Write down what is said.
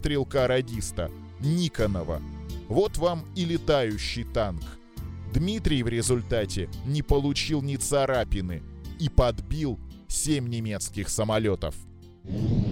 стрелка-радиста Никонова. Вот вам и летающий танк. Дмитрий в результате не получил ни царапины и подбил 7 немецких самолетов.